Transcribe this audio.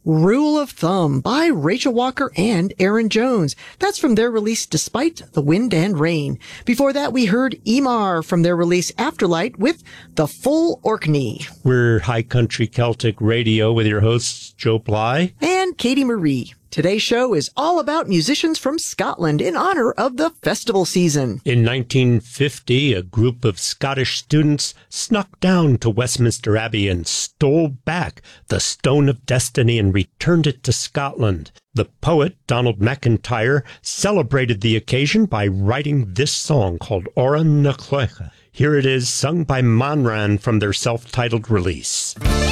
Rule of Thumb by Rachel Walker and Aaron Jones. That's from their release Despite the Wind and Rain. Before that, we heard Emar from their release Afterlight with The Full Orkney. We're High Country Celtic Radio with your hosts, Joe Bly and Katie Marie. Today's show is all about musicians from Scotland in honor of the festival season. In 1950, a group of Scottish students snuck down to Westminster Abbey and stole back the Stone of Destiny and returned it to Scotland. The poet, Donald MacIntyre, celebrated the occasion by writing this song called Oran na Cloiche. Here it is, sung by Monran from their self-titled release.